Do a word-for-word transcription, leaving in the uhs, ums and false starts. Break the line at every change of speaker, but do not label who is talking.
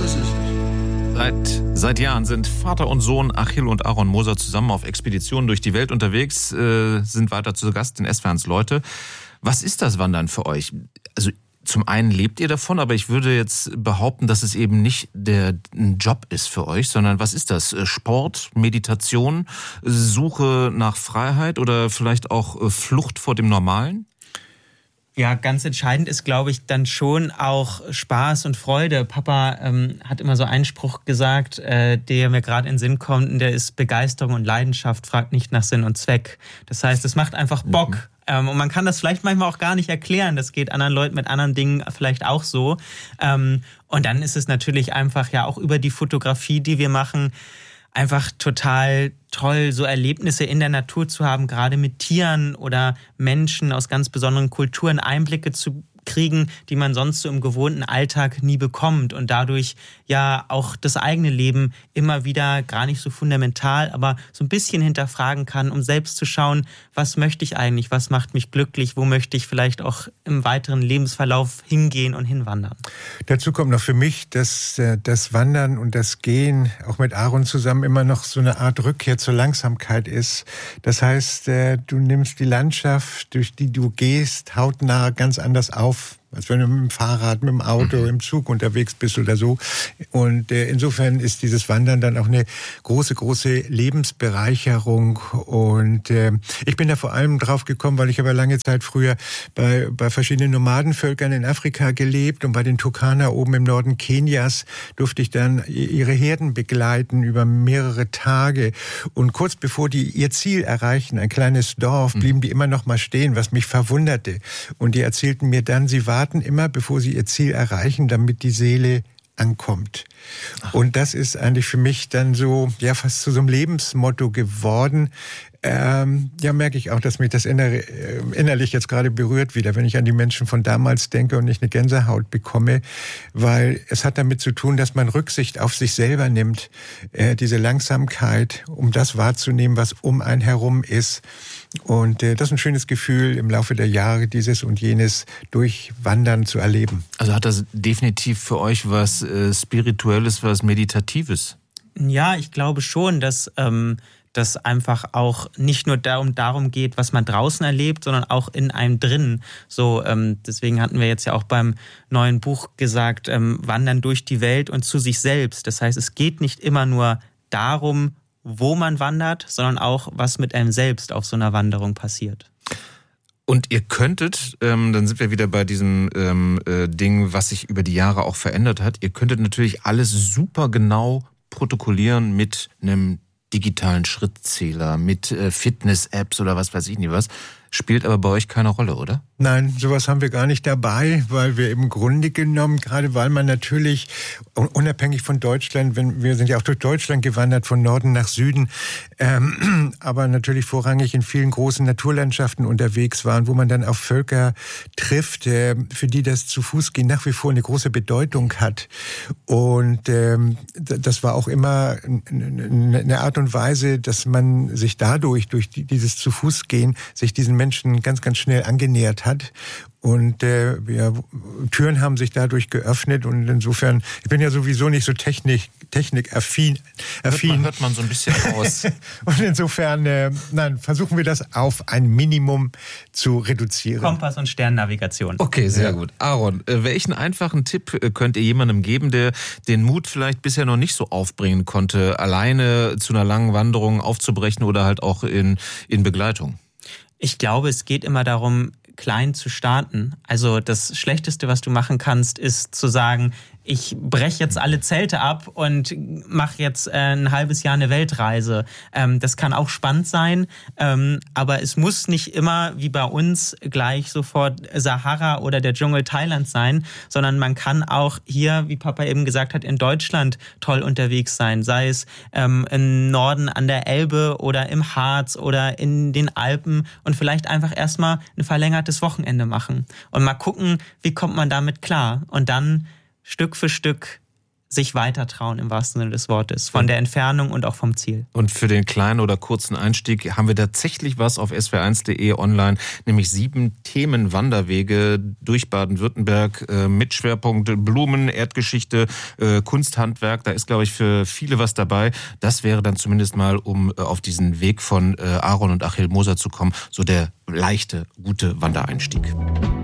ist es.
Seit, seit Jahren sind Vater und Sohn Achill und Aaron Moser zusammen auf Expeditionen durch die Welt unterwegs, äh, sind weiter zu Gast in S W R Leute. Was ist das Wandern für euch? Also zum einen lebt ihr davon, aber ich würde jetzt behaupten, dass es eben nicht der ein Job ist für euch, sondern was ist das? Sport, Meditation, Suche nach Freiheit oder vielleicht auch Flucht vor dem Normalen?
Ja, ganz entscheidend ist, glaube ich, dann schon auch Spaß und Freude. Papa ähm, hat immer so einen Spruch gesagt, äh, der mir gerade in den Sinn kommt, und der ist: Begeisterung und Leidenschaft fragt nicht nach Sinn und Zweck. Das heißt, es macht einfach Bock. Mhm. Ähm, und man kann das vielleicht manchmal auch gar nicht erklären. Das geht anderen Leuten mit anderen Dingen vielleicht auch so. Ähm, und dann ist es natürlich einfach ja auch über die Fotografie, die wir machen, einfach total toll, so Erlebnisse in der Natur zu haben, gerade mit Tieren oder Menschen aus ganz besonderen Kulturen, Einblicke zu kriegen, die man sonst so im gewohnten Alltag nie bekommt und dadurch ja auch das eigene Leben immer wieder gar nicht so fundamental, aber so ein bisschen hinterfragen kann, um selbst zu schauen, was möchte ich eigentlich, was macht mich glücklich, wo möchte ich vielleicht auch im weiteren Lebensverlauf hingehen und hinwandern.
Dazu kommt noch für mich, dass das Wandern und das Gehen auch mit Aaron zusammen immer noch so eine Art Rückkehr zur Langsamkeit ist. Das heißt, du nimmst die Landschaft, durch die du gehst, hautnah ganz anders auf, als wenn du mit dem Fahrrad, mit dem Auto, mhm. im Zug unterwegs bist oder so. Und äh, insofern ist dieses Wandern dann auch eine große, große Lebensbereicherung. Und äh, ich bin da vor allem drauf gekommen, weil ich aber lange Zeit früher bei, bei verschiedenen Nomadenvölkern in Afrika gelebt, und bei den Turkana oben im Norden Kenias durfte ich dann ihre Herden begleiten über mehrere Tage. Und kurz bevor die ihr Ziel erreichen, ein kleines Dorf, blieben die immer noch mal stehen, was mich verwunderte. Und die erzählten mir dann, sie warten immer, bevor sie ihr Ziel erreichen, damit die Seele ankommt. Ach. Und das ist eigentlich für mich dann so, ja, fast zu so einem Lebensmotto geworden. Ähm, ja, merke ich auch, dass mich das inner, äh, innerlich jetzt gerade berührt wieder, wenn ich an die Menschen von damals denke und ich eine Gänsehaut bekomme, weil es hat damit zu tun, dass man Rücksicht auf sich selber nimmt, äh, diese Langsamkeit, um das wahrzunehmen, was um einen herum ist. Und äh, das ist ein schönes Gefühl, im Laufe der Jahre dieses und jenes durchwandern zu erleben.
Also hat das definitiv für euch was äh, Spirituelles, was Meditatives?
Ja, ich glaube schon, dass ähm, das einfach auch nicht nur darum, darum geht, was man draußen erlebt, sondern auch in einem drin. So, ähm, deswegen hatten wir jetzt ja auch beim neuen Buch gesagt, ähm, wandern durch die Welt und zu sich selbst. Das heißt, es geht nicht immer nur darum, wo man wandert, sondern auch, was mit einem selbst auf so einer Wanderung passiert.
Und ihr könntet, ähm, dann sind wir wieder bei diesem ähm, äh, Ding, was sich über die Jahre auch verändert hat, ihr könntet natürlich alles super genau protokollieren mit einem digitalen Schrittzähler, mit äh, Fitness-Apps oder was weiß ich nicht was. Spielt aber bei euch keine Rolle, oder?
Nein, sowas haben wir gar nicht dabei, weil wir im Grunde genommen, gerade weil man natürlich, unabhängig von Deutschland, wenn wir sind ja auch durch Deutschland gewandert, von Norden nach Süden, ähm, aber natürlich vorrangig in vielen großen Naturlandschaften unterwegs waren, wo man dann auf Völker trifft, äh, für die das zu Fuß gehen nach wie vor eine große Bedeutung hat. Und ähm, das war auch immer eine Art und Weise, dass man sich dadurch, durch dieses zu Fuß gehen, sich diesen Menschen ganz, ganz schnell angenähert hat. Und äh, ja, Türen haben sich dadurch geöffnet, und insofern, ich bin ja sowieso nicht so technik, technikaffin.
Hört man, hört man so ein bisschen aus.
Und insofern, äh, nein, versuchen wir das auf ein Minimum zu reduzieren.
Kompass und Sternnavigation.
Okay, sehr ja. gut. Aaron, äh, welchen einfachen Tipp könnt ihr jemandem geben, der den Mut vielleicht bisher noch nicht so aufbringen konnte, alleine zu einer langen Wanderung aufzubrechen oder halt auch in, in Begleitung?
Ich glaube, es geht immer darum, klein zu starten. Also das Schlechteste, was du machen kannst, ist zu sagen, ich breche jetzt alle Zelte ab und mache jetzt äh, ein halbes Jahr eine Weltreise. Ähm, das kann auch spannend sein, ähm, aber es muss nicht immer wie bei uns gleich sofort Sahara oder der Dschungel Thailands sein, sondern man kann auch hier, wie Papa eben gesagt hat, in Deutschland toll unterwegs sein. Sei es ähm, im Norden an der Elbe oder im Harz oder in den Alpen, und vielleicht einfach erstmal ein verlängertes Wochenende machen und mal gucken, wie kommt man damit klar, und dann Stück für Stück sich weiter trauen im wahrsten Sinne des Wortes. Von der Entfernung und auch vom Ziel.
Und für den kleinen oder kurzen Einstieg haben wir tatsächlich was auf s w r eins punkt de online, nämlich sieben Themenwanderwege durch Baden-Württemberg äh, mit Schwerpunkt Blumen, Erdgeschichte, äh, Kunsthandwerk. Da ist, glaube ich, für viele was dabei. Das wäre dann zumindest mal, um äh, auf diesen Weg von äh, Aaron und Achill Moser zu kommen, so der leichte, gute Wandereinstieg.